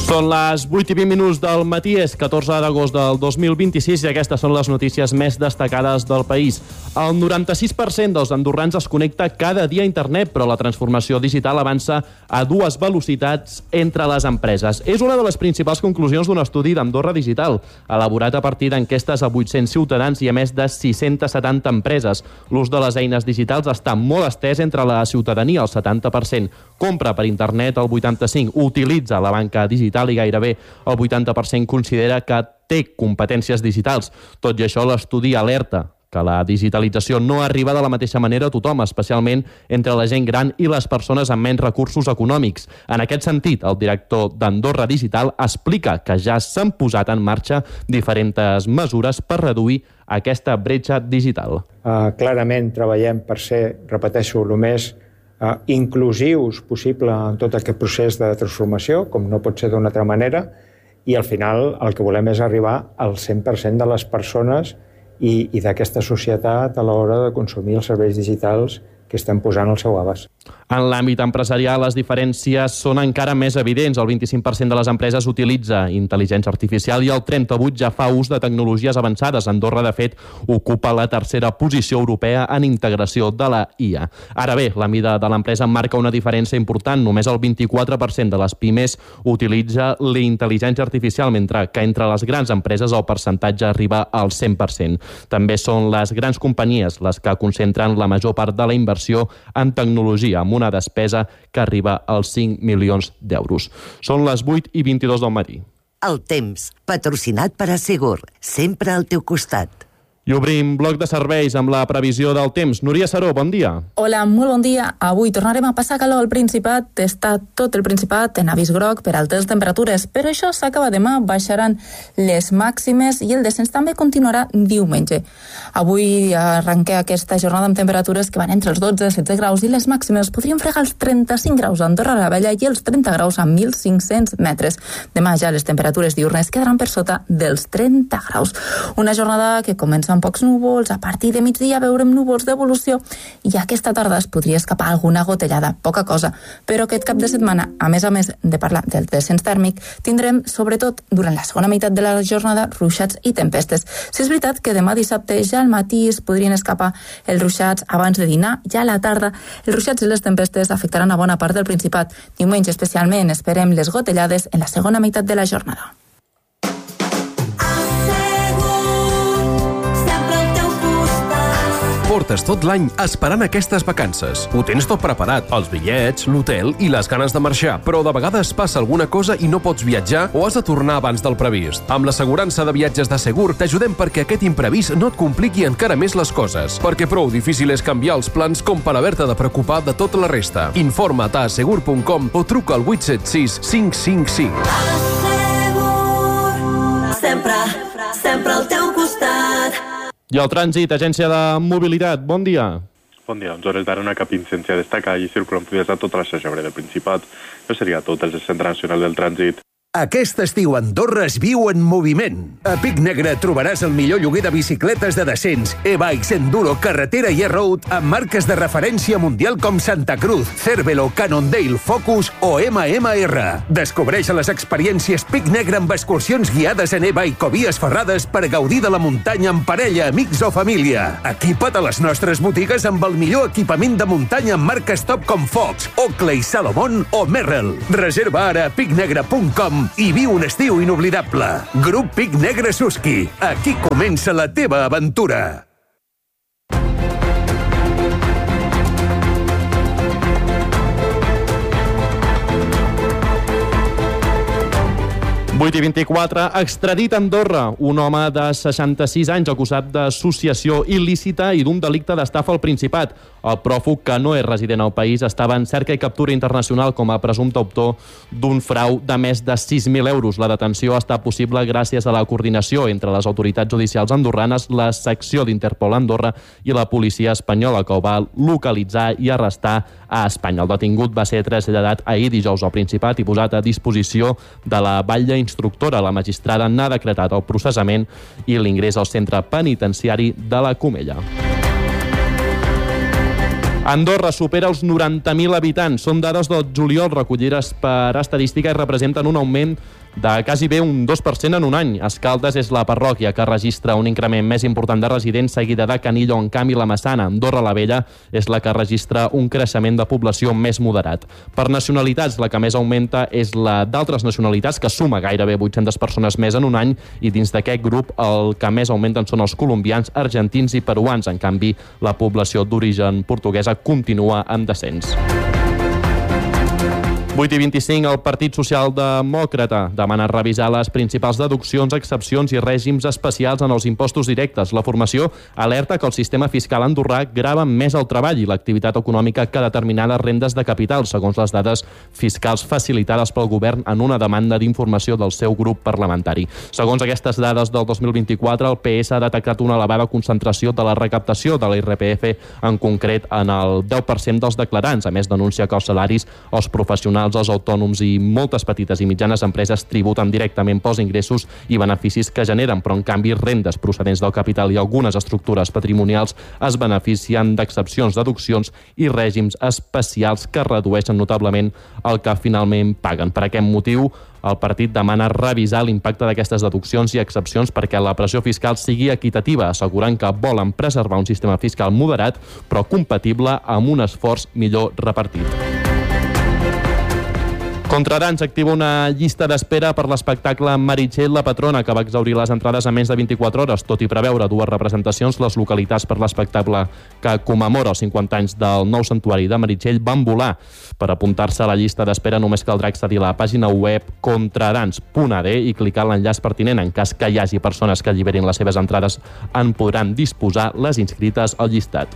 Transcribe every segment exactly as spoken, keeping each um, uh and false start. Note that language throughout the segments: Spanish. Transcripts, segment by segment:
Són les vuit i vint minuts del matí, és catorze d'agost del dos mil vint-i-sis i aquestes són les notícies més destacades del país. El noranta-sis per cent dels andorrans es connecta cada dia a internet, però la transformació digital avança a dues velocitats entre les empreses. És una de les principals conclusions d'un estudi d'Andorra Digital, elaborat a partir d'enquestes a vuit-cents ciutadans i a més de sis-centes setanta empreses. L'ús de les eines digitals està molt estès entre la ciutadania, el setanta per cent. Compra per internet, el vuitanta-cinc per cent. Utilitza la banca digital i gairebé el vuitanta per cent considera que té competències digitals. Tot i això, l'estudi alerta que la digitalització no arriba de la mateixa manera a tothom, especialment entre la gent gran i les persones amb menys recursos econòmics. En aquest sentit, el director d'Andorra Digital explica que ja s'han posat en marxa diferents mesures per reduir aquesta bretxa digital. Uh, clarament treballem per ser, repeteixo, el més uh, inclusius possible en tot aquest procés de transformació, com no pot ser d'una altra manera, i al final el que volem és arribar al cent per cent de les persones i, i d'aquesta societat a l'hora de consumir els serveis digitals que estem posant al seu abast. En l'àmbit empresarial, les diferències són encara més evidents. El vint-i-cinc per cent de les empreses utilitza intel·ligència artificial i el trenta-vuit per cent ja fa ús de tecnologies avançades. Andorra, de fet, ocupa la tercera posició europea en integració de la I A. Ara bé, la mida de l'empresa marca una diferència important. Només el vint-i-quatre per cent de les pimes utilitza la intel·ligència artificial, mentre que entre les grans empreses el percentatge arriba al cent per cent. També són les grans companyies les que concentren la major part de la inversió en tecnologia, amb una despesa que arriba als cinc milions d'euros. Són les vuit i vint-i-dos del matí. El temps, patrocinat per Assegur, sempre al teu costat. I obrim bloc de serveis amb la previsió del temps. Núria Saró, bon dia. Hola, molt bon dia. Avui tornarem a passar calor al Principat. Està tot el Principat en avís groc per altes temperatures, però això s'acaba demà, baixaran les màximes i el descens també continuarà diumenge. Avui arrenquem aquesta jornada amb temperatures que van entre els dotze i setze graus i les màximes podrien fregar els trenta-cinc graus a Andorra la Vella i els trenta graus a mil cinc-cents metres. Demà ja les temperatures diurnes quedaran per sota dels trenta graus. Una jornada que comença amb pocs núvols, a partir de migdia veurem núvols d'evolució i aquesta tarda es podria escapar alguna gotellada, poca cosa, però aquest cap de setmana, a més a més de parlar del descens tèrmic, tindrem, sobretot durant la segona meitat de la jornada, ruixats i tempestes. Si és veritat que demà dissabte ja al matí es podrien escapar els ruixats abans de dinar, ja a la tarda els ruixats i les tempestes afectaran a bona part del Principat. Diumenge especialment esperem les gotellades en la segona meitat de la jornada. Portes tot l'any esperant aquestes vacances. Ho tens tot preparat, els bitllets, l'hotel i les ganes de marxar, però de vegades passa alguna cosa i no pots viatjar o has de tornar abans del previst. Amb l'assegurança de viatges d'Assegur t'ajudem perquè aquest imprevist no et compliqui encara més les coses, perquè prou difícil és canviar els plans com per haver-te de preocupar de tota la resta. Informa't a assegur punt com o truca al vuit set sis cinc cinc cinc. Assegur, sempre, sempre al teu costat. I el trànsit, agència de mobilitat, bon dia. Bon dia, doncs hores d'ara una cap incidència a destacar i circulen fluides a tota la xarxa del Principat. No seria tot el Centre Nacional del Trànsit. Aquest estiu Andorra es viu en moviment. A Pic Negre trobaràs el millor lloguer de bicicletes de descens, e-bikes, enduro, carretera i e-road amb marques de referència mundial com Santa Cruz, Cervelo, Cannondale, Focus o ema ema erre. Descobreix les experiències Pic Negre amb excursions guiades en e-bike o vies ferrades per gaudir de la muntanya amb parella, amics o família. Equipa't a les nostres botigues amb el millor equipament de muntanya amb marques top com Fox, Oakley, Salomon o Merrell. Reserva ara a pic negre punt com i viu un estiu inoblidable. Grup Pic Negre Susqui. Aquí comença la teva aventura. vuit i vint-i-quatre, extradit a Andorra. Un home de seixanta-sis anys acusat d'associació il·lícita i d'un delicte d'estafa al Principat. El pròfug, que no és resident al país, estava en cerca i captura internacional com a presumpte autor d'un frau de més de sis mil euros. La detenció ha estat possible gràcies a la coordinació entre les autoritats judicials andorranes, la secció d'Interpol a Andorra i la policia espanyola, que el va localitzar i arrestar a Espanya. El detingut va ser traslladat ahir dijous al Principat i posat a disposició de la batlla instructora. La magistrada n'ha decretat el processament i l'ingrés al centre penitenciari de la Comella. Andorra supera els noranta mil habitants. Són dades del juliol recollides per estadística i representen un augment de quasi bé un dos per cent en un any. Escaldes és la parròquia que registra un increment més important de residents, seguida de Canillo, en canvi la Massana. Andorra la Vella és la que registra un creixement de població més moderat. Per nacionalitats, la que més augmenta és la d'altres nacionalitats, que suma gairebé vuit-centes persones més en un any, i dins d'aquest grup el que més augmenten són els colombians, argentins i peruans. En canvi, la població d'origen portuguesa continua en descens. vuit i vint-i-cinc, el Partit Socialdemòcrata demana revisar les principals deduccions, excepcions i règims especials en els impostos directes. La formació alerta que el sistema fiscal andorrà grava més el treball i l'activitat econòmica que determinades rendes de capital, segons les dades fiscals facilitades pel govern en una demanda d'informació del seu grup parlamentari. Segons aquestes dades del dos mil vint-i-quatre, el P S ha detectat una elevada concentració de la recaptació de l'I R P F, en concret en el deu per cent dels declarants. A més, denuncia que els salaris, els professionals, els autònoms i moltes petites i mitjanes empreses tributen directament pels ingressos i beneficis que generen, però en canvi rendes procedents del capital i algunes estructures patrimonials es beneficien d'excepcions, deduccions i règims especials que redueixen notablement el que finalment paguen. Per aquest motiu, el partit demana revisar l'impacte d'aquestes deduccions i excepcions perquè la pressió fiscal sigui equitativa, assegurant que volen preservar un sistema fiscal moderat però compatible amb un esforç millor repartit. Contradans activa una llista d'espera per l'espectacle Meritxell, la patrona, que va exhaurir les entrades a menys de vint-i-quatre hores. Tot i preveure dues representacions, les localitats per l'espectacle que commemora els cinquanta anys del nou santuari de Meritxell van volar. Per apuntar-se a la llista d'espera només caldrà accedir a la pàgina web contradans punt a d i clicar l'enllaç pertinent. En cas que hi hagi persones que alliberin les seves entrades, en podran disposar les inscrites al llistat.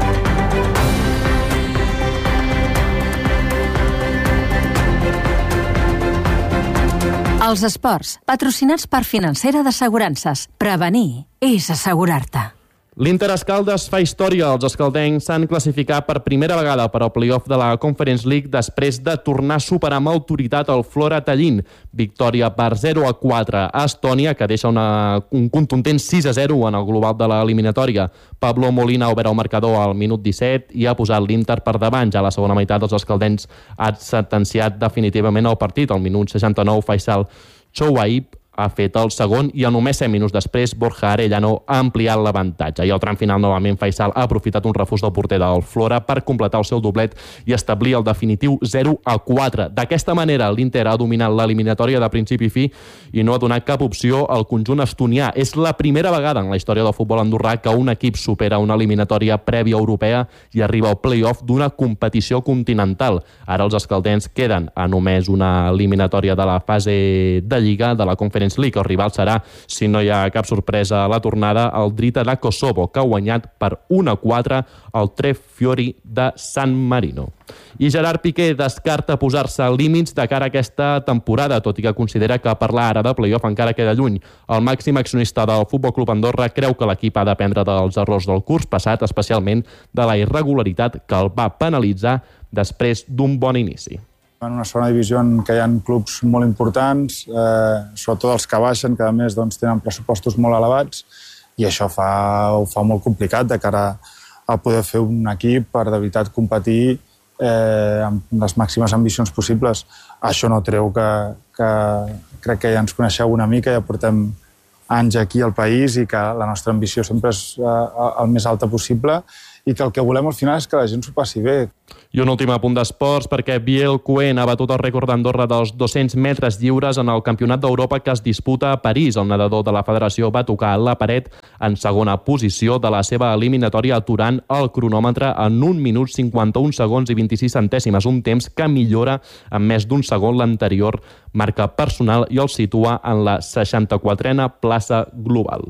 Els esports, patrocinats per Financera d'Assegurances. Prevenir és assegurar-te. L'Inter Escaldes fa història. Els escaldencs s'han classificat per primera vegada per al play-off de la Conference League després de tornar a superar amb autoritat el Flora Tallinn. Victòria per zero a quatre a Estònia, que deixa una, un contundent sis a zero en el global de l'eliminatòria. Pablo Molina ha obert el marcador al minut disset i ha posat l'Inter per davant. Ja a la segona meitat els escaldencs han sentenciat definitivament el partit. Al minut seixanta-nou, Faisal Chouaib ha fet el segon i a només set minuts després Borja Arellano ha ampliat l'avantatge. I al tram final novament Faisal ha aprofitat un refús del porter del Flora per completar el seu doblet i establir el definitiu zero a quatre. D'aquesta manera l'Inter ha dominat l'eliminatòria de principi i fi i no ha donat cap opció al conjunt estonià. És la primera vegada en la història del futbol andorrà que un equip supera una eliminatòria prèvia europea i arriba al play-off d'una competició continental. Ara els escaldens queden a només una eliminatòria de la fase de Lliga de la Conferència League. El rival serà, si no hi ha cap sorpresa a la tornada, el Drita de Kosovo, que ha guanyat per un a quatre el Tref Fiori de San Marino. I Gerard Piqué descarta posar-se límits de cara a aquesta temporada, tot i que considera que parlar ara de play-off encara queda lluny. El màxim accionista del Futbol Club Andorra creu que l'equip ha d'aprendre dels errors del curs passat, especialment de la irregularitat que el va penalitzar després d'un bon inici. En una segona divisió en què hi ha clubs molt importants, eh, sobretot els que baixen, que a més doncs, tenen pressupostos molt elevats, i això fa, ho fa molt complicat de cara a poder fer un equip per de veritat competir eh, amb les màximes ambicions possibles. Això no treu que, que crec que ja ens coneixeu una mica, ja portem anys aquí al país i que la nostra ambició sempre és eh, el més alta possible i que el que volem al final és que la gent s'ho passi bé. I un últim apunt d'esports, perquè Biel Cohen ha batut el rècord d'Andorra dels dos-cents metres lliures en el Campionat d'Europa que es disputa a París. El nedador de la federació va tocar la paret en segona posició de la seva eliminatòria, aturant el cronòmetre en un minut cinquanta-un segons i vint-i-sis centèsimes, un temps que millora en més d'un segon l'anterior marca personal i el situa en la seixanta-quatrena plaça global.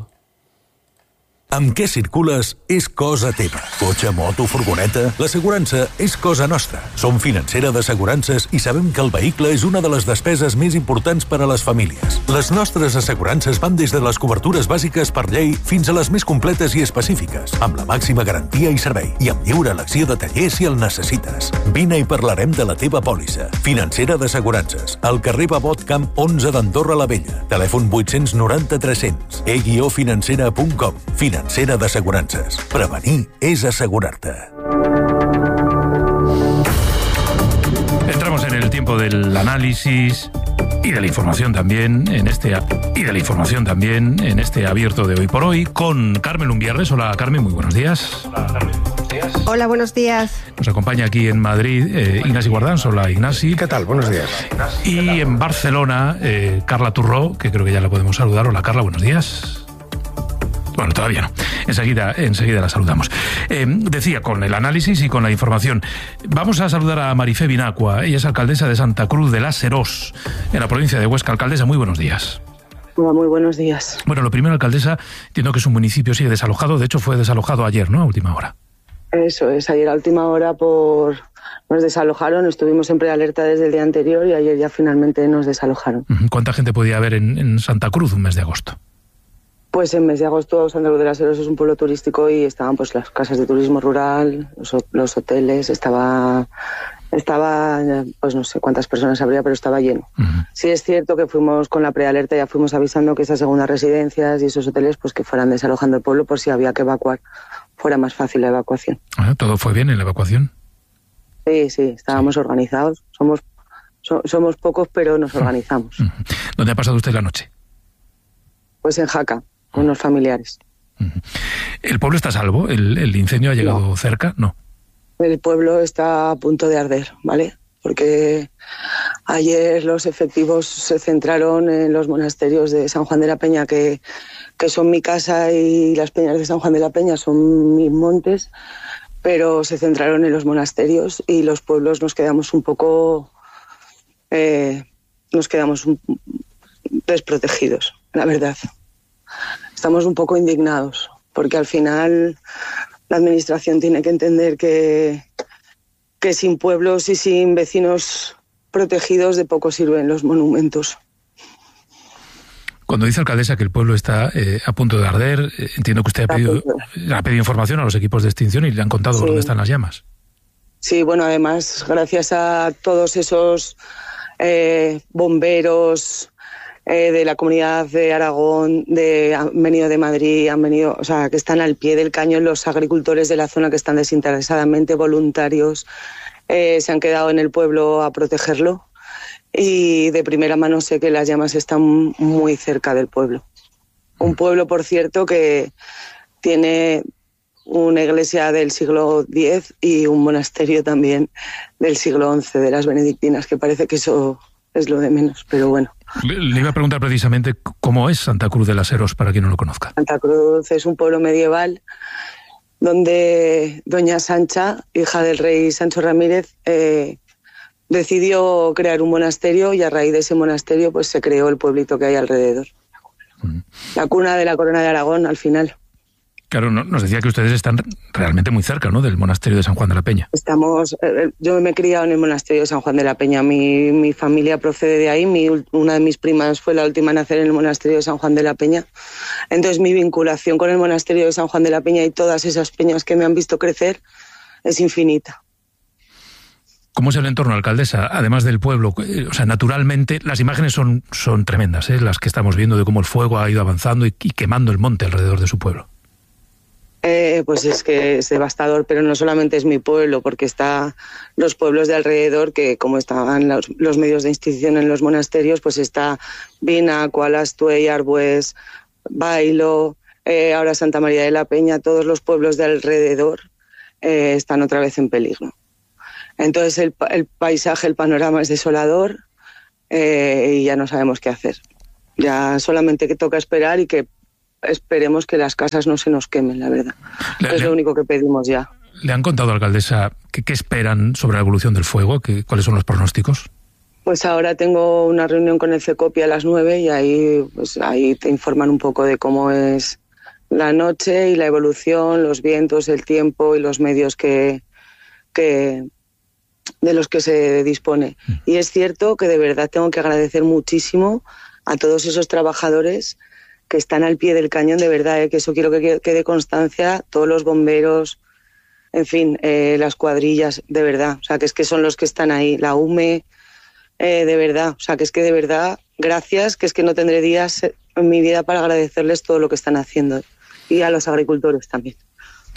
Amb què circules és cosa teva. Cotxe, moto, furgoneta... L'assegurança és cosa nostra. Som Financera d'Assegurances i sabem que el vehicle és una de les despeses més importants per a les famílies. Les nostres assegurances van des de les cobertures bàsiques per llei fins a les més completes i específiques, amb la màxima garantia i servei, i amb lliure elecció de taller si el necessites. Vine i parlarem de la teva pòlissa. Financera d'Assegurances, al carrer Babot Camp onze d'Andorra la Vella. Telèfon vuit noranta tres-cents. e guió financera punt com. Financera d'Assegurances. Prevenir és assegurar-te. el tiempo del análisis y de la información también en este y de la información también en este abierto de Hoy por Hoy con Carmen Lumbierres. Hola Carmen, muy buenos días. Hola Carmen, buenos días. Hola, buenos días. Nos acompaña aquí en Madrid eh, Ignasi Guardans. Hola Ignasi. ¿Qué tal? Buenos días. Y en Barcelona eh, Carla Turró, que creo que ya la podemos saludar. Hola Carla, buenos días. Bueno, todavía no. Enseguida, enseguida la saludamos. Eh, decía, con el análisis y con la información. Vamos a saludar a Marifé Binacua. Ella es alcaldesa de Santa Cruz de la Serós, en la provincia de Huesca. Alcaldesa, muy buenos días. Hola, muy buenos días. Bueno, lo primero, alcaldesa, entiendo que es un municipio sigue desalojado. De hecho, fue desalojado ayer, ¿no? A última hora. Eso es, ayer a última hora por nos desalojaron. Estuvimos en prealerta desde el día anterior y ayer ya finalmente nos desalojaron. ¿Cuánta gente podía haber en, en Santa Cruz un mes de agosto? Pues en mes de agosto Santa Cruz de la Serós es un pueblo turístico y estaban pues las casas de turismo rural, los, los hoteles, estaba, estaba, pues no sé cuántas personas habría, pero estaba lleno. Uh-huh. Sí es cierto que fuimos con la prealerta, ya fuimos avisando que esas segundas residencias y esos hoteles pues que fueran desalojando el pueblo por si había que evacuar, fuera más fácil la evacuación. Ah, ¿todo fue bien en la evacuación? Sí, sí, estábamos sí. organizados, somos, so, somos pocos pero nos organizamos. Uh-huh. ¿Dónde ha pasado usted la noche? Pues en Jaca. Unos familiares. ¿El pueblo está a salvo? ¿El, el incendio ha llegado no. cerca? No. El pueblo está a punto de arder, ¿vale? Porque ayer los efectivos se centraron en los monasterios de San Juan de la Peña, que, que son mi casa, y las peñas de San Juan de la Peña son mis montes, pero se centraron en los monasterios y los pueblos nos quedamos un poco... Eh, nos quedamos un, desprotegidos, la verdad. Estamos un poco indignados, porque al final la administración tiene que entender que, que sin pueblos y sin vecinos protegidos de poco sirven los monumentos. Cuando dice, alcaldesa, que el pueblo está eh, a punto de arder, eh, entiendo que usted ha pedido, ha pedido información a los equipos de extinción y le han contado sí. dónde están las llamas. Sí, bueno, además, gracias a todos esos eh, bomberos... Eh, de la Comunidad de Aragón, de, han venido de Madrid, han venido, o sea, que están al pie del cañón, los agricultores de la zona que están desinteresadamente voluntarios, eh, se han quedado en el pueblo a protegerlo y de primera mano sé que las llamas están muy cerca del pueblo. Un pueblo, por cierto, que tiene una iglesia del siglo diez y un monasterio también del siglo once, de las benedictinas, que parece que eso es lo de menos, pero bueno. Le iba a preguntar precisamente cómo es Santa Cruz de la Serós, para quien no lo conozca. Santa Cruz es un pueblo medieval donde doña Sancha, hija del rey Sancho Ramírez, eh, decidió crear un monasterio y a raíz de ese monasterio pues se creó el pueblito que hay alrededor. Uh-huh. La cuna de la corona de Aragón, al final. Claro, no, nos decía que ustedes están realmente muy cerca, ¿no?, del monasterio de San Juan de la Peña. Estamos, eh, yo me he criado en el monasterio de San Juan de la Peña. Mi, mi familia procede de ahí. Mi, una de mis primas fue la última a nacer en el monasterio de San Juan de la Peña. Entonces mi vinculación con el monasterio de San Juan de la Peña y todas esas peñas que me han visto crecer es infinita. ¿Cómo es el entorno, alcaldesa? Además del pueblo, o sea, naturalmente las imágenes son, son tremendas, ¿eh?, las que estamos viendo de cómo el fuego ha ido avanzando y, y quemando el monte alrededor de su pueblo. Eh, pues es que es devastador, pero no solamente es mi pueblo, porque está los pueblos de alrededor, que como estaban los, los medios de extinción en los monasterios, pues está Binacua, Astuey, Arbués, Bailo, eh, ahora Santa María de la Peña, todos los pueblos de alrededor eh, están otra vez en peligro. Entonces el, el paisaje, el panorama es desolador eh, y ya no sabemos qué hacer. Ya solamente que toca esperar y que esperemos que las casas no se nos quemen, la verdad. Le, es le, lo único que pedimos ya. ¿Le han contado, alcaldesa, qué, qué esperan sobre la evolución del fuego? ¿Qué, ¿Cuáles son los pronósticos? Pues ahora tengo una reunión con el CECOPI a las nueve y ahí, pues, ahí te informan un poco de cómo es la noche y la evolución, los vientos, el tiempo y los medios que, que de los que se dispone. Mm. Y es cierto que de verdad tengo que agradecer muchísimo a todos esos trabajadores que están al pie del cañón, de verdad, ¿eh? Que eso quiero que quede constancia, todos los bomberos, en fin, eh, las cuadrillas, de verdad, o sea, que es que son los que están ahí, la U M E, eh, de verdad, o sea, que es que de verdad, gracias, que es que no tendré días en mi vida para agradecerles todo lo que están haciendo, y a los agricultores también.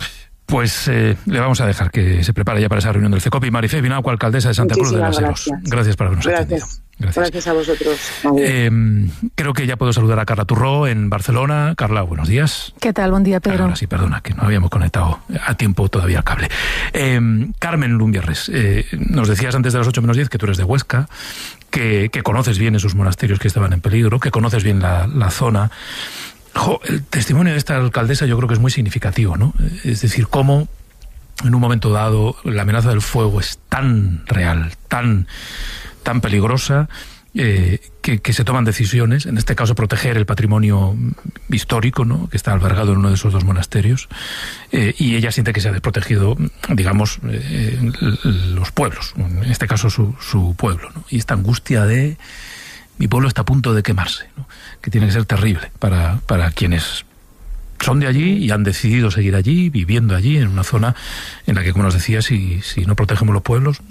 Pues eh, le vamos a dejar que se prepare ya para esa reunión del CECOPI. Marifé Vinagua, alcaldesa de Santa Cruz de la Seros. Gracias. Gracias por habernos Gracias. atendido. Gracias. Gracias a vosotros. Eh, creo que ya puedo saludar a Carla Turró en Barcelona. Carla, buenos días. ¿Qué tal? Buen día, Pedro. Ahora sí, perdona, que no habíamos conectado a tiempo todavía el cable. Eh, Carmen Lumbierres, eh, nos decías antes de las ocho menos diez que tú eres de Huesca, que, que conoces bien esos monasterios que estaban en peligro, que conoces bien la, la zona. Jo, el testimonio de esta alcaldesa yo creo que es muy significativo, ¿no? Es decir, cómo en un momento dado la amenaza del fuego es tan real, tan, tan peligrosa, eh, que, que se toman decisiones, en este caso proteger el patrimonio histórico, ¿no?, que está albergado en uno de esos dos monasterios, eh, y ella siente que se ha desprotegido, digamos, eh, los pueblos, en este caso su, su pueblo, ¿no? Y esta angustia de mi pueblo está a punto de quemarse, ¿no?, que tiene que ser terrible para, para quienes son de allí y han decidido seguir allí, viviendo allí, en una zona en la que, como nos decía, si, si no protegemos los pueblos,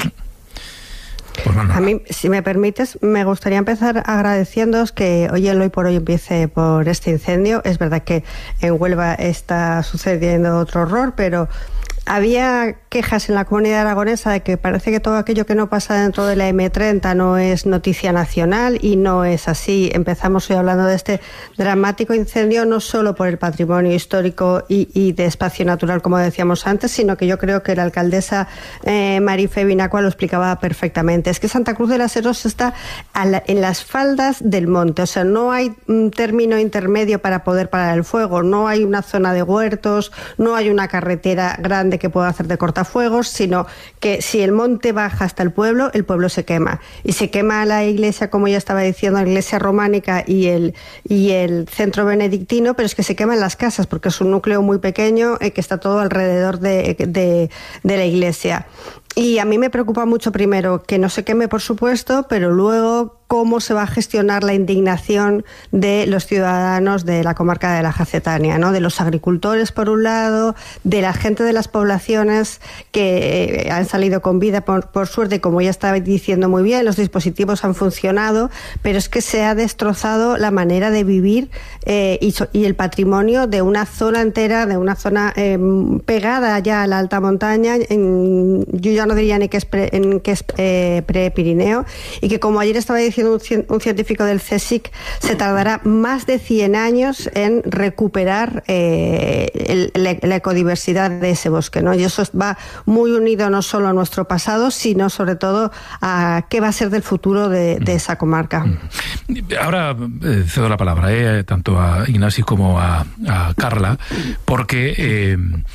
pues no, no. A mí, si me permites, me gustaría empezar agradeciéndoos que hoy el Hoy por Hoy empiece por este incendio. Es verdad que en Huelva está sucediendo otro horror, pero había quejas en la comunidad aragonesa de que parece que todo aquello que no pasa dentro de la eme treinta no es noticia nacional, y no es así. Empezamos hoy hablando de este dramático incendio no solo por el patrimonio histórico y, y de espacio natural, como decíamos antes, sino que yo creo que la alcaldesa eh, Marifé Vinagua lo explicaba perfectamente. Es que Santa Cruz de la Seros está a la, en las faldas del monte, o sea, no hay un término intermedio para poder parar el fuego, no hay una zona de huertos, no hay una carretera grande que pueda hacer de cortafuegos, sino que si el monte baja hasta el pueblo, el pueblo se quema. Y se quema la iglesia, como ya estaba diciendo, la iglesia románica y el, y el centro benedictino, pero es que se queman las casas, porque es un núcleo muy pequeño eh, que está todo alrededor de, de, de la iglesia. Y a mí me preocupa mucho, primero, que no se queme, por supuesto, pero luego cómo se va a gestionar la indignación de los ciudadanos de la comarca de la Jacetania, ¿no? De los agricultores, por un lado, de la gente de las poblaciones que eh, han salido con vida, por, por suerte, como ya estaba diciendo muy bien, los dispositivos han funcionado, pero es que se ha destrozado la manera de vivir eh, y, so, y el patrimonio de una zona entera, de una zona eh, pegada ya a la alta montaña. En, yo ya no diría ni que es, pre, en, que es eh, pre-Pirineo, y que, como ayer estaba diciendo un, un científico del CSIC, se tardará más de cien años en recuperar eh, el, la, la ecodiversidad de ese bosque, ¿no? Y eso va muy unido no solo a nuestro pasado, sino sobre todo a qué va a ser del futuro de, de esa comarca. Ahora eh, cedo la palabra eh, tanto a Ignasi como a, a Carla, porque eh,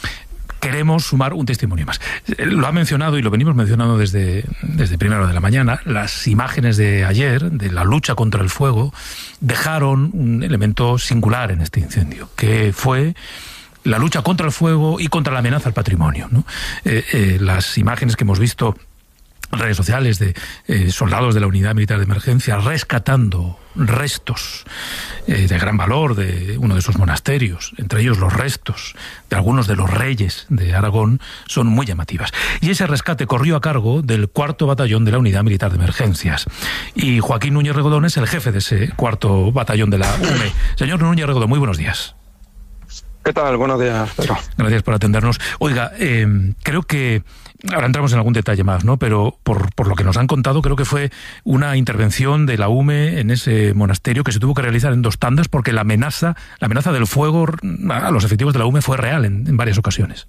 queremos sumar un testimonio más. Lo ha mencionado y lo venimos mencionando desde, desde primero de la mañana. Las imágenes de ayer, de la lucha contra el fuego, dejaron un elemento singular en este incendio, que fue la lucha contra el fuego y contra la amenaza al patrimonio, ¿no? Eh, eh, las imágenes que hemos visto en redes sociales de eh, soldados de la Unidad Militar de Emergencia rescatando restos eh, de gran valor de uno de esos monasterios, entre ellos los restos de algunos de los reyes de Aragón, son muy llamativas. Y ese rescate corrió a cargo del cuarto batallón de la Unidad Militar de Emergencias. Y Joaquín Núñez Regodón es el jefe de ese cuarto batallón de la U M E. Señor Núñez Regodón, muy buenos días. ¿Qué tal? Buenos días, Pedro. Gracias por atendernos. Oiga, eh, creo que, ahora entramos en algún detalle más, ¿no? Pero por, por lo que nos han contado, creo que fue una intervención de la U M E en ese monasterio que se tuvo que realizar en dos tandas, porque la amenaza, la amenaza del fuego a los efectivos de la U M E fue real en, en varias ocasiones.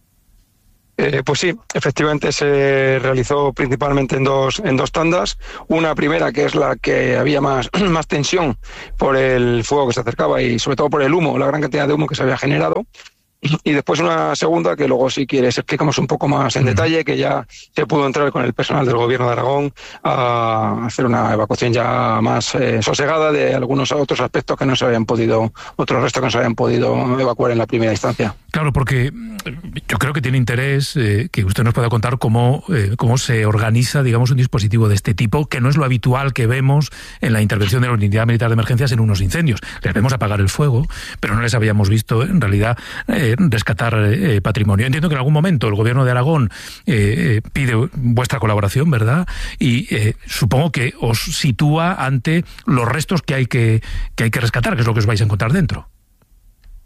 Eh, pues sí, efectivamente se realizó principalmente en dos en dos tandas. Una primera, que es la que había más, más tensión por el fuego que se acercaba y sobre todo por el humo, la gran cantidad de humo que se había generado. Y después una segunda, que luego, si quieres, explicamos un poco más en detalle, que ya se pudo entrar con el personal del Gobierno de Aragón a hacer una evacuación ya más eh, sosegada de algunos otros aspectos que no se habían podido, otros restos que no se habían podido evacuar en la primera instancia. Claro, porque yo creo que tiene interés eh, que usted nos pueda contar cómo, eh, cómo se organiza, digamos, un dispositivo de este tipo, que no es lo habitual que vemos en la intervención de la Unidad Militar de Emergencias en unos incendios. Les vemos apagar el fuego, pero no les habíamos visto, en realidad, eh, rescatar eh, patrimonio. Entiendo que en algún momento el Gobierno de Aragón eh, eh, pide vuestra colaboración, ¿verdad? Y eh, supongo que os sitúa ante los restos que hay que, que hay que rescatar, que es lo que os vais a encontrar dentro.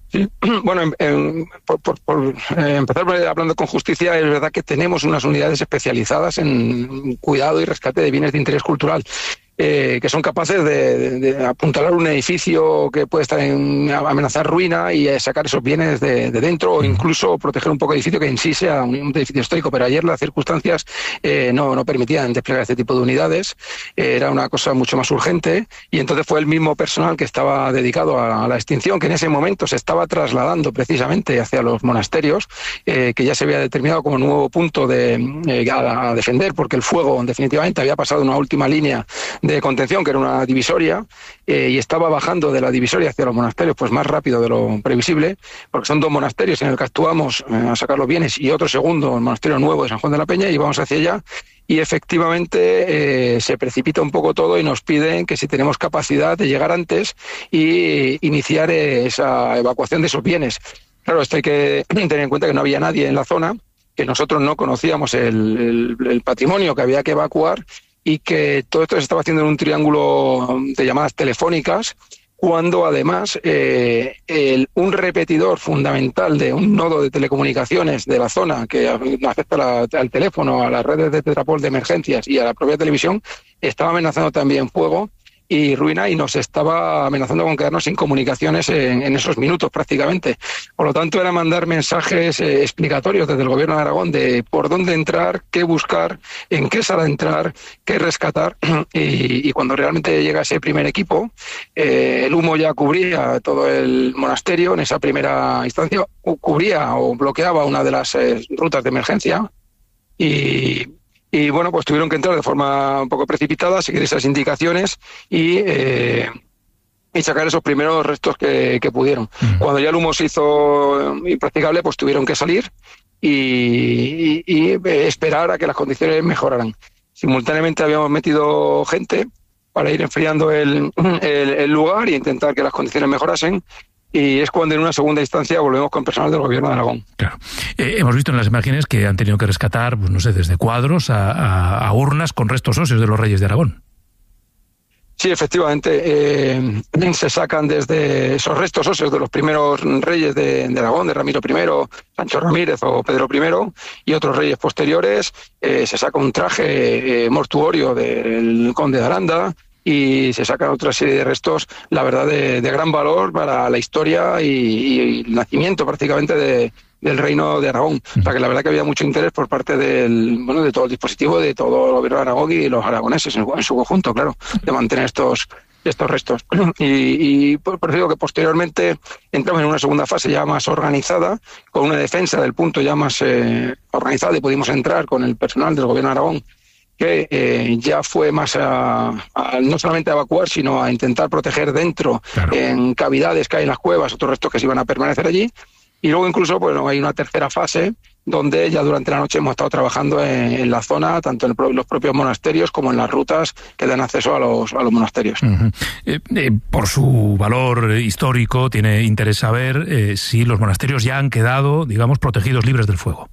Sí. Bueno, en, en, por, por, por eh, empezar hablando con justicia, es verdad que tenemos unas unidades especializadas en cuidado y rescate de bienes de interés cultural. Eh, que son capaces de, de, de apuntalar un edificio que puede estar en amenazar ruina y eh, sacar esos bienes de, de dentro, o incluso proteger un poco el edificio que en sí sea un, un edificio histórico. Pero ayer las circunstancias eh, no, no permitían desplegar este tipo de unidades, eh, era una cosa mucho más urgente, y entonces fue el mismo personal que estaba dedicado a, a la extinción, que en ese momento se estaba trasladando precisamente hacia los monasterios, eh, que ya se había determinado como nuevo punto de, eh, a, a defender, porque el fuego definitivamente había pasado una última línea de contención, que era una divisoria, eh, y estaba bajando de la divisoria hacia los monasterios pues más rápido de lo previsible, porque son dos monasterios en el que actuamos eh, a sacar los bienes, y otro segundo, el monasterio nuevo de San Juan de la Peña, y vamos hacia allá, y efectivamente eh, se precipita un poco todo y nos piden que si tenemos capacidad de llegar antes y iniciar eh, esa evacuación de esos bienes. Claro, esto hay que tener en cuenta que no había nadie en la zona, que nosotros no conocíamos el, el, el patrimonio que había que evacuar, y que todo esto se estaba haciendo en un triángulo de llamadas telefónicas, cuando además eh, el, un repetidor fundamental de un nodo de telecomunicaciones de la zona que afecta la, al teléfono, a las redes de Tetrapol de emergencias y a la propia televisión, estaba amenazando también fuego y ruina, y nos estaba amenazando con quedarnos sin comunicaciones en, en esos minutos prácticamente. Por lo tanto, era mandar mensajes eh, explicatorios desde el Gobierno de Aragón de por dónde entrar, qué buscar, en qué sala entrar, qué rescatar, y, y cuando realmente llega ese primer equipo, eh, el humo ya cubría todo el monasterio. En esa primera instancia cubría o bloqueaba una de las eh, rutas de emergencia, y Y bueno, pues tuvieron que entrar de forma un poco precipitada, seguir esas indicaciones y, eh, y sacar esos primeros restos que, que pudieron. Uh-huh. Cuando ya el humo se hizo impracticable, pues tuvieron que salir y, y, y esperar a que las condiciones mejoraran. Simultáneamente habíamos metido gente para ir enfriando el, el, el lugar e intentar que las condiciones mejorasen. Y es cuando en una segunda instancia volvemos con personal del Gobierno de Aragón. Claro. Eh, hemos visto en las imágenes que han tenido que rescatar, pues no sé, desde cuadros a, a, a urnas con restos óseos de los reyes de Aragón. Sí, efectivamente. Eh, se sacan desde esos restos óseos de los primeros reyes de, de Aragón, de Ramiro primero, Sancho Ramírez o Pedro primero, y otros reyes posteriores. Eh, se saca un traje eh, mortuorio del conde de Aranda, y se sacan otra serie de restos, la verdad, de, de gran valor para la historia y, y el nacimiento prácticamente de, del reino de Aragón. O sea que la verdad que había mucho interés por parte del, bueno, de todo el dispositivo, de todo el Gobierno de Aragón y los aragoneses en, en su conjunto, claro, de mantener estos estos restos. Y, y por, por eso digo que posteriormente entramos en una segunda fase ya más organizada, con una defensa del punto ya más eh, organizada, y pudimos entrar con el personal del Gobierno de Aragón, que eh, ya fue más a, a no solamente a evacuar, sino a intentar proteger dentro, claro, en cavidades que hay en las cuevas, otros restos que se iban a permanecer allí. Y luego incluso, bueno, hay una tercera fase donde ya durante la noche hemos estado trabajando en, en la zona, tanto en el, los propios monasterios como en las rutas que dan acceso a los, a los monasterios. Uh-huh. eh, eh, por su valor histórico, tiene interés saber eh, si los monasterios ya han quedado, digamos, protegidos, libres del fuego.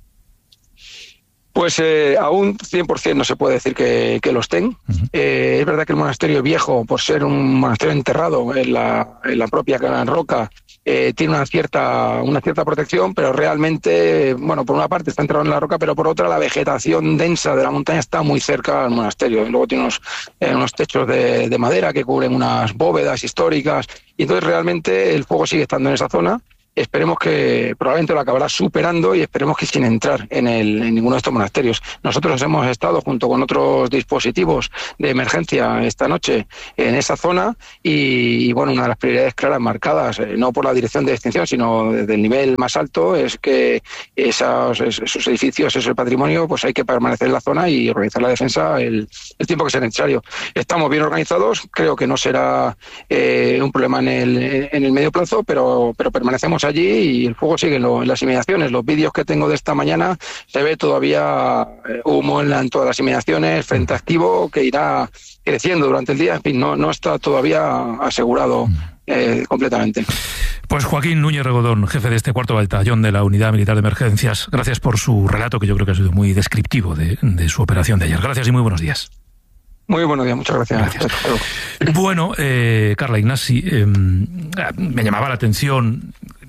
Pues eh, aún cien por ciento no se puede decir que, que lo estén. Uh-huh. Eh, es verdad que el monasterio viejo, por ser un monasterio enterrado en la, en la propia roca, eh, tiene una cierta, una cierta protección, pero realmente, bueno, por una parte está enterrado en la roca, pero por otra la vegetación densa de la montaña está muy cerca al monasterio. Y luego tiene unos, eh, unos techos de, de madera que cubren unas bóvedas históricas, y entonces realmente el fuego sigue estando en esa zona. Esperemos que probablemente lo acabará superando, y esperemos que sin entrar en, el, en ninguno de estos monasterios. Nosotros hemos estado junto con otros dispositivos de emergencia esta noche en esa zona, y, y bueno, una de las prioridades claras marcadas, eh, no por la dirección de extinción, sino desde el nivel más alto, es que esos, esos edificios, ese patrimonio, pues hay que permanecer en la zona y organizar la defensa el, el tiempo que sea necesario. Estamos bien organizados, creo que no será eh, un problema en el, en el medio plazo, pero, pero permanecemos allí y el fuego sigue en, lo, en las inmediaciones. Los vídeos que tengo de esta mañana se ve todavía humo en, la, en todas las inmediaciones, frente activo, que irá creciendo durante el día. En fin, no, no está todavía asegurado eh, completamente. Pues Joaquín Núñez Regodón, jefe de este cuarto batallón de la Unidad Militar de Emergencias, gracias por su relato, que yo creo que ha sido muy descriptivo de, de su operación de ayer. Gracias y muy buenos días. Muy buenos días, muchas gracias. gracias. Bueno, eh, Carla Ignasi, eh, me llamaba la atención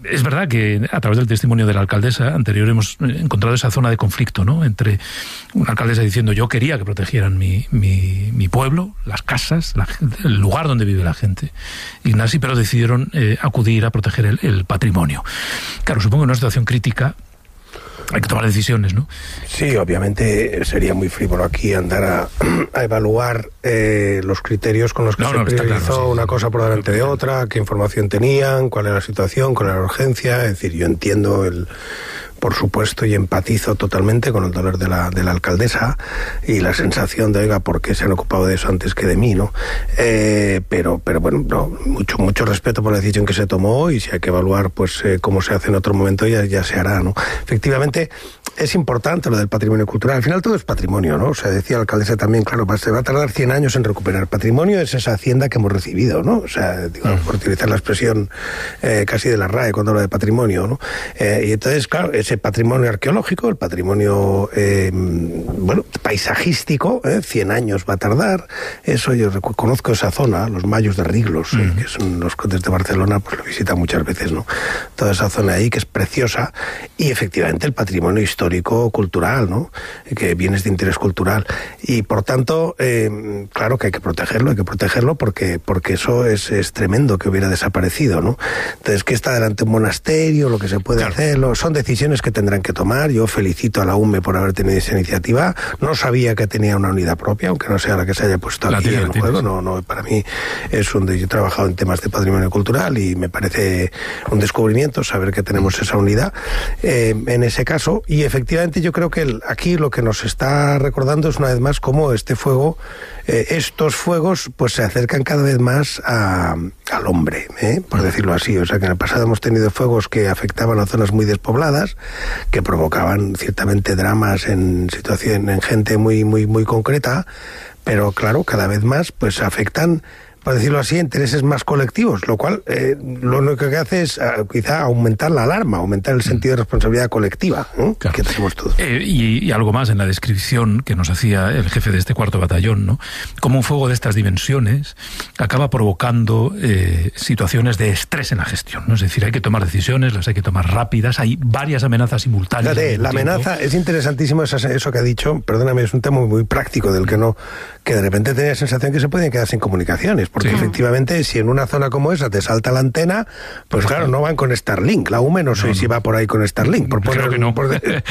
es verdad que a través del testimonio de la alcaldesa anterior hemos encontrado esa zona de conflicto, ¿no? Entre una alcaldesa diciendo yo quería que protegieran mi, mi, mi pueblo, las casas, la, el lugar donde vive la gente, Ignasi, pero decidieron eh, acudir a proteger el, el patrimonio. Claro, supongo que en una situación crítica hay que tomar decisiones, ¿no? Sí, obviamente sería muy frívolo aquí andar a, a evaluar eh, los criterios con los que no, se no, priorizó claro, sí, una cosa por delante de otra, qué información tenían, cuál era la situación, cuál era la urgencia. Es decir, yo entiendo el... por supuesto, y empatizo totalmente con el dolor de la, de la alcaldesa y la sensación de, oiga, ¿por qué se han ocupado de eso antes que de mí, no? Eh, pero, pero bueno, no, mucho, mucho respeto por la decisión que se tomó, y si hay que evaluar, pues, eh, cómo se hace en otro momento, ya, ya se hará, ¿no? Efectivamente, es importante lo del patrimonio cultural. Al final todo es patrimonio, ¿no? O sea, decía la alcaldesa también, claro, se va a tardar cien años en recuperar. Patrimonio es esa hacienda que hemos recibido, ¿no? O sea, digo, mm. por utilizar la expresión eh, casi de la R A E cuando habla de patrimonio, ¿no? Eh, y entonces, claro, ese patrimonio arqueológico, el patrimonio, eh, bueno, paisajístico, eh, cien años va a tardar. Eso yo conozco esa zona, los Mayos de Riglos, mm. eh, que son los condes de Barcelona, pues lo visitan muchas veces, ¿no? Toda esa zona ahí que es preciosa, y efectivamente el patrimonio histórico cultural, ¿no? Que bienes de interés cultural, y por tanto, eh, claro que hay que protegerlo, hay que protegerlo porque, porque eso es, es tremendo que hubiera desaparecido, ¿no? Entonces, que está delante un monasterio, lo que se puede claro. hacer, lo, son decisiones que tendrán que tomar. Yo felicito a la U M E por haber tenido esa iniciativa. No sabía que tenía una unidad propia, aunque no sea la que se haya puesto la aquí tiene, en el juego. No, no, para mí es un... Yo he trabajado en temas de patrimonio cultural y me parece un descubrimiento saber que tenemos esa unidad eh, en ese caso. Y efectivamente yo creo que el, aquí lo que nos está recordando es una vez más cómo este fuego, eh, estos fuegos, pues se acercan cada vez más a, al hombre, ¿eh? por decirlo así. O sea, que en el pasado hemos tenido fuegos que afectaban a zonas muy despobladas, que provocaban ciertamente dramas en situación, en gente muy, muy, muy concreta, pero claro, cada vez más pues afectan, por decirlo así, intereses más colectivos, lo cual eh, lo único que hace es uh, quizá aumentar la alarma, aumentar el sentido de responsabilidad colectiva, ¿no? Claro. Que tenemos todos. Eh, y, y algo más en la descripción que nos hacía el jefe de este cuarto batallón, ¿no? Como un fuego de estas dimensiones acaba provocando eh, situaciones de estrés en la gestión, ¿no? Es decir, hay que tomar decisiones, las hay que tomar rápidas, hay varias amenazas simultáneas. Fíjate, la tiempo. amenaza es interesantísimo, eso, eso que ha dicho, perdóname, es un tema muy, muy práctico del que no, que de repente tenía la sensación que se pueden quedar sin comunicaciones. Porque sí. efectivamente, si en una zona como esa te salta la antena, pues claro, no van con Starlink. La U M E no sé no, si va por ahí con Starlink. Por poner, creo que no. Por,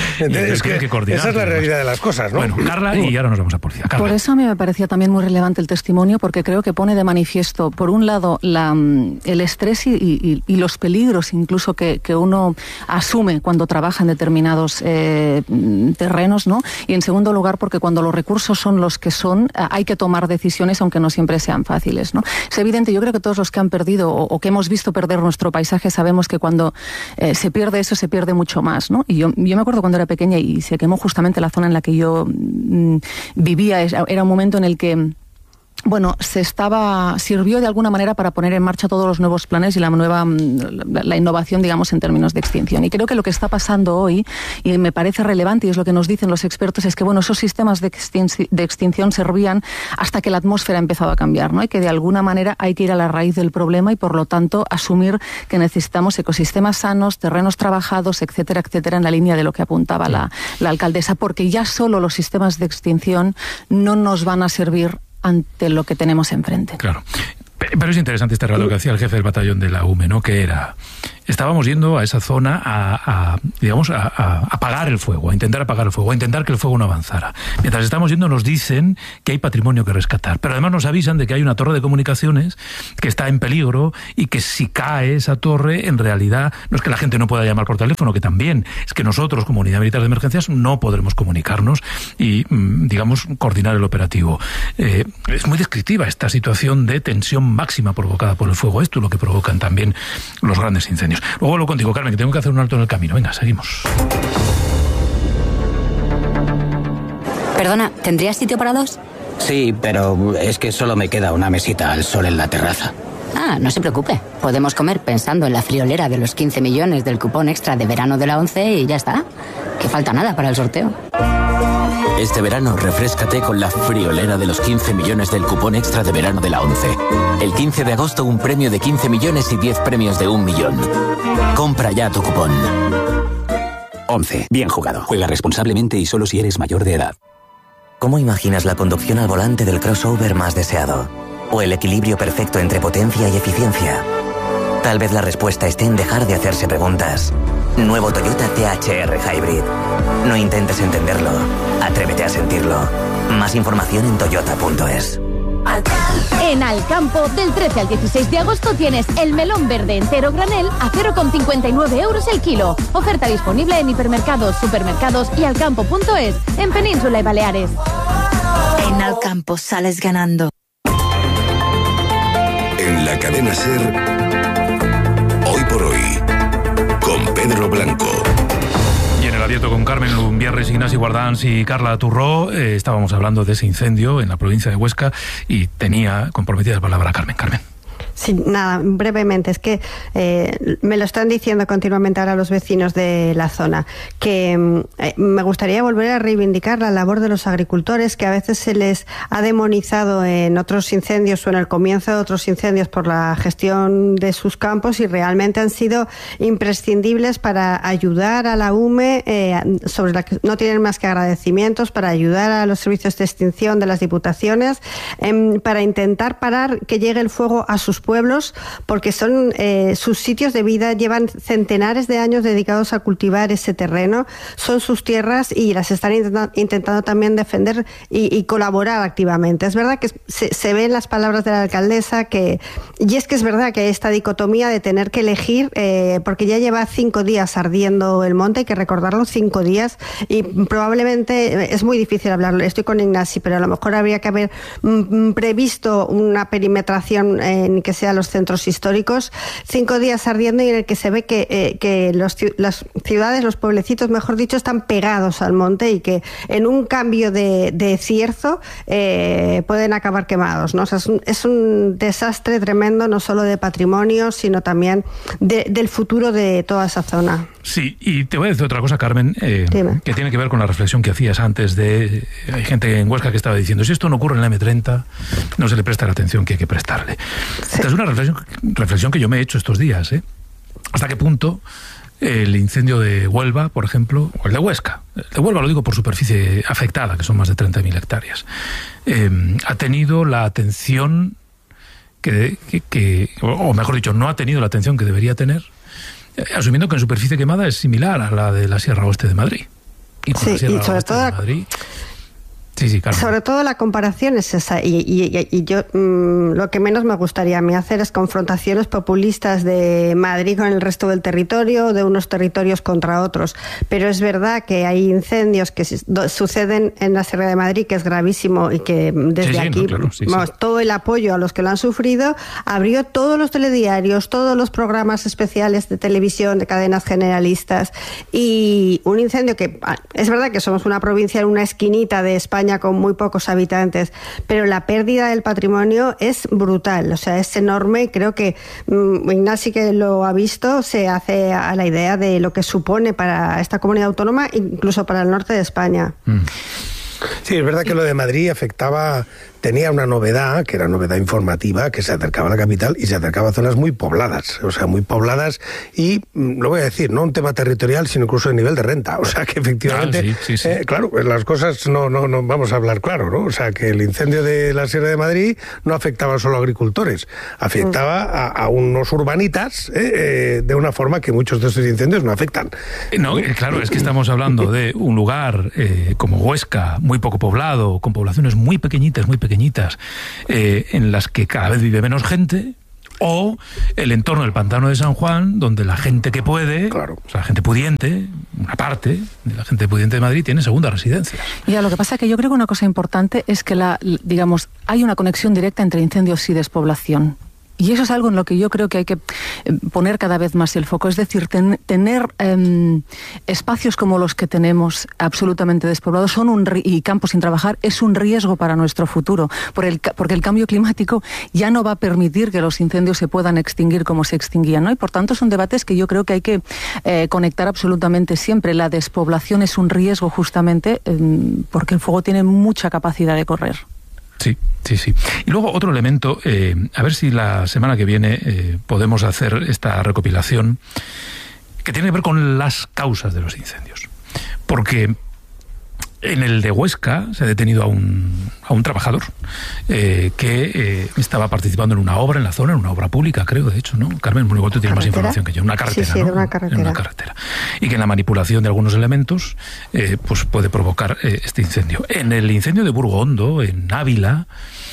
es que, que esa es la realidad de las cosas, ¿no? Bueno, Carla, y ahora nos vamos a policía. Carla. Por eso a mí me parecía también muy relevante el testimonio, porque creo que pone de manifiesto, por un lado, la, el estrés y, y, y los peligros incluso que, que uno asume cuando trabaja en determinados eh, terrenos, ¿no? Y en segundo lugar, porque cuando los recursos son los que son, hay que tomar decisiones, aunque no siempre sean fáciles, ¿no? Es evidente, yo creo que todos los que han perdido o, o que hemos visto perder nuestro paisaje sabemos que cuando eh, se pierde eso, se pierde mucho más, ¿no? Y yo, yo me acuerdo cuando era pequeña y se quemó justamente la zona en la que yo mmm, vivía, era un momento en el que bueno, se estaba, sirvió de alguna manera para poner en marcha todos los nuevos planes y la nueva, la, la innovación, digamos, en términos de extinción. Y creo que lo que está pasando hoy, y me parece relevante, y es lo que nos dicen los expertos, es que, bueno, esos sistemas de, extin- de extinción servían hasta que la atmósfera ha empezado a cambiar, ¿no? Y que de alguna manera hay que ir a la raíz del problema y, por lo tanto, asumir que necesitamos ecosistemas sanos, terrenos trabajados, etcétera, etcétera, en la línea de lo que apuntaba la, la alcaldesa, porque ya solo los sistemas de extinción no nos van a servir ante lo que tenemos enfrente. Claro. Pero es interesante este relato que hacía el jefe del batallón de la U M E, ¿no? Que era... Estábamos yendo a esa zona a, a digamos, a, a apagar el fuego, a intentar apagar el fuego, a intentar que el fuego no avanzara. Mientras estamos yendo nos dicen que hay patrimonio que rescatar, pero además nos avisan de que hay una torre de comunicaciones que está en peligro y que si cae esa torre, en realidad no es que la gente no pueda llamar por teléfono, que también es que nosotros, como Unidad Militar de Emergencias, no podremos comunicarnos y, digamos, coordinar el operativo. Eh, es muy descriptiva esta situación de tensión máxima provocada por el fuego. Esto es lo que provocan también los grandes incendios. Luego vuelvo contigo, Carmen, que tengo que hacer un alto en el camino. Venga, seguimos. Perdona, ¿tendrías sitio para dos? Sí, pero es que solo me queda una mesita al sol en la terraza. Ah, no se preocupe. Podemos comer pensando en la friolera de los quince millones del cupón extra de verano de la ONCE y ya está. Que falta nada para el sorteo. Este verano, refréscate con la friolera de los quince millones del cupón extra de verano de la ONCE. El quince de agosto, un premio de quince millones y diez premios de un millón. Compra ya tu cupón. ONCE. Bien jugado. Juega responsablemente y solo si eres mayor de edad. ¿Cómo imaginas la conducción al volante del crossover más deseado? ¿O el equilibrio perfecto entre potencia y eficiencia? Tal vez la respuesta esté en dejar de hacerse preguntas. Nuevo Toyota T H R Hybrid. No intentes entenderlo. Atrévete a sentirlo. Más información en toyota punto es. En Alcampo, del trece al dieciséis de agosto tienes el melón verde entero granel a cero coma cincuenta y nueve euros el kilo. Oferta disponible en hipermercados, supermercados y alcampo punto es, en Península y Baleares. En Alcampo sales ganando. En la cadena SER, Hoy por Hoy, con Pedro Blanco. Y en el abierto con Carmen Lumbierres, Ignasi Guardans y Carla Turró, eh, estábamos hablando de ese incendio en la provincia de Huesca y tenía comprometida la palabra Carmen. Carmen. Sí, nada, brevemente, es que eh, me lo están diciendo continuamente ahora los vecinos de la zona, que eh, me gustaría volver a reivindicar la labor de los agricultores, que a veces se les ha demonizado en otros incendios o en el comienzo de otros incendios por la gestión de sus campos, y realmente han sido imprescindibles para ayudar a la U M E, eh, sobre la que no tienen más que agradecimientos, para ayudar a los servicios de extinción de las diputaciones, eh, para intentar parar que llegue el fuego a sus pueblos, porque son eh, sus sitios de vida, llevan centenares de años dedicados a cultivar ese terreno, son sus tierras y las están intenta- intentando también defender y, y colaborar activamente. Es verdad que se, se ve en las palabras de la alcaldesa que, y es que es verdad que hay esta dicotomía de tener que elegir, eh, porque ya lleva cinco días ardiendo el monte, hay que recordarlo, cinco días, y probablemente es muy difícil hablarlo, estoy con Ignasi, pero a lo mejor habría que haber mm, previsto una perimetración en que sean los centros históricos, cinco días ardiendo, y en el que se ve que, eh, que los, las ciudades, los pueblecitos, mejor dicho, están pegados al monte, y que en un cambio de, de cierzo eh, pueden acabar quemados, ¿no? O sea, es, un, es un desastre tremendo, no solo de patrimonio, sino también de, del futuro de toda esa zona. Sí, y te voy a decir otra cosa, Carmen, eh, que tiene que ver con la reflexión que hacías antes de... Hay gente en Huesca que estaba diciendo, si esto no ocurre en la eme treinta, no se le presta la atención que hay que prestarle. Sí. Esta es una reflexión, reflexión que yo me he hecho estos días, ¿eh? ¿Hasta qué punto el incendio de Huelva, por ejemplo, o el de Huesca, el de Huelva lo digo por superficie afectada, que son más de treinta mil hectáreas, eh, ha tenido la atención que, que, que, o mejor dicho, no ha tenido la atención que debería tener, asumiendo que en superficie quemada es similar a la de la Sierra Oeste de Madrid. Y con sí, la Sierra y sobre Oeste todo de Madrid... Sí, sí, Carmen. Sobre todo la comparación es esa, y, y, y yo mmm, lo que menos me gustaría a mí hacer es confrontaciones populistas de Madrid con el resto del territorio, de unos territorios contra otros, pero es verdad que hay incendios que suceden en la Sierra de Madrid, que es gravísimo, y que desde sí, sí, aquí no, claro, sí, vamos, sí. todo el apoyo a los que lo han sufrido, abrió todos los telediarios, todos los programas especiales de televisión, de cadenas generalistas, y un incendio que es verdad que somos una provincia en una esquinita de España con muy pocos habitantes, pero la pérdida del patrimonio es brutal, o sea, es enorme, y creo que um, Ignasi, que lo ha visto, se hace a la idea de lo que supone para esta comunidad autónoma, incluso para el norte de España. Mm. Sí, es verdad que lo de Madrid afectaba, tenía una novedad, que era novedad informativa, que se acercaba a la capital y se acercaba a zonas muy pobladas, o sea, muy pobladas, y lo voy a decir, no un tema territorial, sino incluso de nivel de renta, o sea, que efectivamente, ah, sí, sí, sí. Eh, claro, las cosas no, no, no vamos a hablar claro, ¿no? O sea, que el incendio de la Sierra de Madrid no afectaba solo a agricultores, afectaba a, a unos urbanitas eh, eh, de una forma que muchos de estos incendios no afectan. No, claro, es que estamos hablando de un lugar eh, como Huesca, muy poco poblado, con poblaciones muy pequeñitas, muy pequeñitas, eh, en las que cada vez vive menos gente, o el entorno del pantano de San Juan, donde la gente que puede, claro. o sea, la gente pudiente, una parte de la gente pudiente de Madrid tiene segunda residencia. Ya, lo que pasa es que yo creo que una cosa importante es que la, digamos, hay una conexión directa entre incendios y despoblación. Y eso es algo en lo que yo creo que hay que poner cada vez más el foco. Es decir, ten, tener eh, espacios como los que tenemos absolutamente despoblados son un, y campos sin trabajar es un riesgo para nuestro futuro, por el, porque el cambio climático ya no va a permitir que los incendios se puedan extinguir como se extinguían, ¿no? Y por tanto son debates que yo creo que hay que eh, conectar absolutamente siempre. La despoblación es un riesgo justamente eh, porque el fuego tiene mucha capacidad de correr. Sí, sí, sí. Y luego otro elemento, eh, a ver si la semana que viene eh, podemos hacer esta recopilación que tiene que ver con las causas de los incendios. Porque en el de Huesca se ha detenido a un, a un trabajador eh, que eh, estaba participando en una obra en la zona, en una obra pública, creo, de hecho, ¿no? Carmen, bueno, igual tú tienes más información que yo. Una carretera, sí, sí, ¿no? de una carretera. En una carretera. Y que en la manipulación de algunos elementos eh, pues puede provocar eh, este incendio. En el incendio de Burgo Hondo, en Ávila,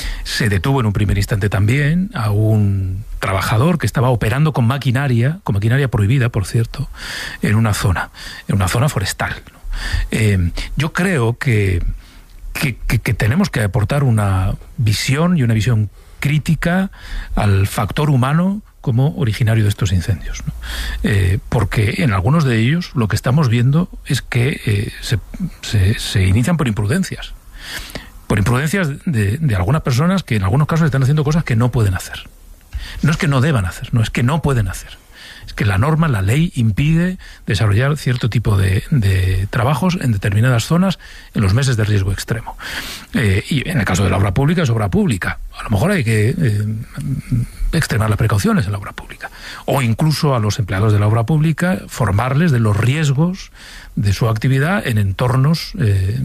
se detuvo en un primer instante también a un trabajador que estaba operando con maquinaria, con maquinaria prohibida, por cierto, en una zona, en una zona forestal, ¿no? Eh, yo creo que, que, que, que tenemos que aportar una visión y una visión crítica al factor humano como originario de estos incendios, ¿no? Eh, porque en algunos de ellos lo que estamos viendo es que eh, se, se, se inician por imprudencias. Por imprudencias de, de algunas personas que en algunos casos están haciendo cosas que no pueden hacer. No es que no deban hacer, no es que no pueden hacer. Es que la norma, la ley, impide desarrollar cierto tipo de, de trabajos en determinadas zonas en los meses de riesgo extremo. Eh, y en el caso de la obra pública, es obra pública. A lo mejor hay que eh, extremar las precauciones en la obra pública. O incluso a los empleados de la obra pública formarles de los riesgos de su actividad en entornos eh,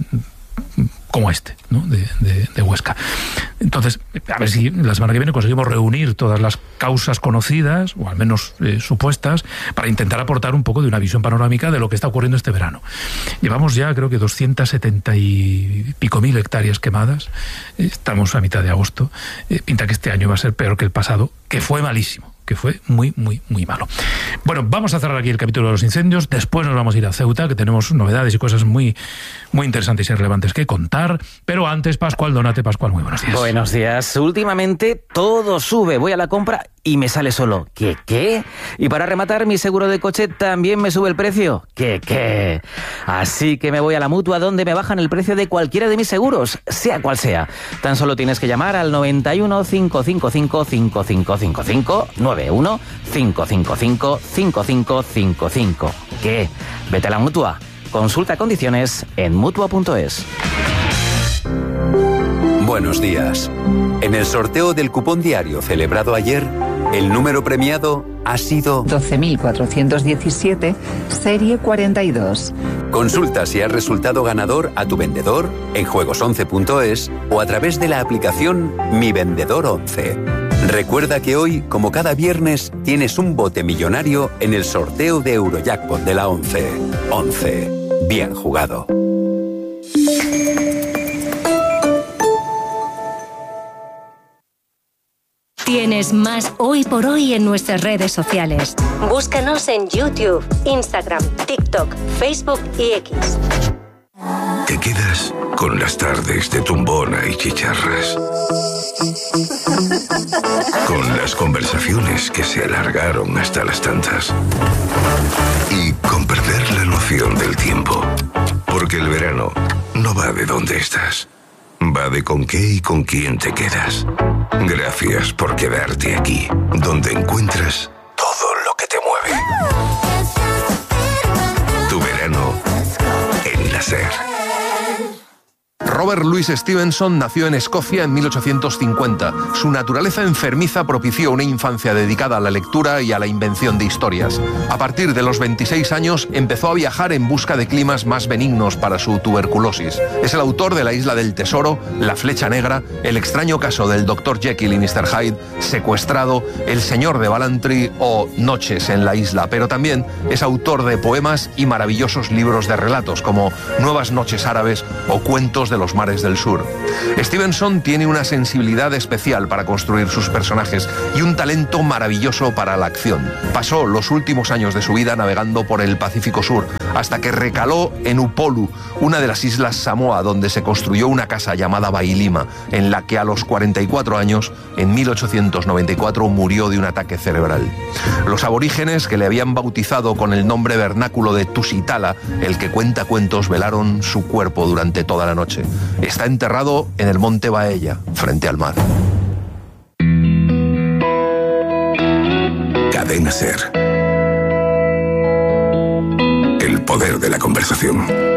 como este, ¿no? de, de, de Huesca. Entonces, a ver si la semana que viene conseguimos reunir todas las causas conocidas, o al menos eh, supuestas, para intentar aportar un poco de una visión panorámica de lo que está ocurriendo este verano. Llevamos ya, creo que doscientas setenta y pico mil hectáreas quemadas. Estamos a mitad de agosto. Eh, pinta que este año va a ser peor que el pasado, que fue malísimo. que fue muy, muy, muy malo. Bueno, vamos a cerrar aquí el capítulo de los incendios. Después nos vamos a ir a Ceuta, que tenemos novedades y cosas muy, muy interesantes y relevantes que contar. Pero antes, Pascual Donate. Pascual, muy buenos días. Buenos días. Últimamente todo sube. Voy a la compra y me sale solo ¿qué, qué? Y para rematar, mi seguro de coche también me sube el precio. ¿Qué, qué? Así que me voy a la Mutua, donde me bajan el precio de cualquiera de mis seguros, sea cual sea. Tan solo tienes que llamar al noventa y uno, cinco cinco cinco, cinco cinco cinco cinco, noventa y uno, cinco cinco cinco, cinco cinco cinco cinco. ¿Qué? Vete a la Mutua. Consulta condiciones en mutua punto es. Buenos días. En el sorteo del cupón diario celebrado ayer, el número premiado ha sido doce mil cuatrocientos diecisiete, serie cuarenta y dos. Consulta si has resultado ganador a tu vendedor en juegos once punto es o a través de la aplicación Mi Vendedor once. Recuerda que hoy, como cada viernes, tienes un bote millonario en el sorteo de Eurojackpot de la once. once. Bien jugado. Tienes más Hoy por Hoy en nuestras redes sociales. Búscanos en YouTube, Instagram, TikTok, Facebook y X. Te quedas con las tardes de tumbona y chicharras. Con las conversaciones que se alargaron hasta las tantas. Y con perder la noción del tiempo. Porque el verano no va de dónde estás. Va de con qué y con quién te quedas. Gracias por quedarte aquí, donde encuentras todo lo que te mueve. Tu verano en la SER. Robert Louis Stevenson nació en Escocia en mil ochocientos cincuenta. Su naturaleza enfermiza propició una infancia dedicada a la lectura y a la invención de historias. A partir de los veintiséis años empezó a viajar en busca de climas más benignos para su tuberculosis. Es el autor de La Isla del Tesoro, La Flecha Negra, El extraño caso del doctor Jekyll y mister Hyde, Secuestrado, El señor de Ballantrae o Noches en la isla, pero también es autor de poemas y maravillosos libros de relatos como Nuevas noches árabes o Cuentos de los mares del sur. Stevenson tiene una sensibilidad especial para construir sus personajes y un talento maravilloso para la acción. Pasó los últimos años de su vida navegando por el Pacífico Sur, hasta que recaló en Upolu, una de las islas Samoa, donde se construyó una casa llamada Bailima, en la que a los cuarenta y cuatro años, en mil ochocientos noventa y cuatro, murió de un ataque cerebral. Los aborígenes, que le habían bautizado con el nombre vernáculo de Tusitala, el que cuenta cuentos, velaron su cuerpo durante toda la noche. Está enterrado en el monte Baella, frente al mar. Cadena SER. El poder de la conversación.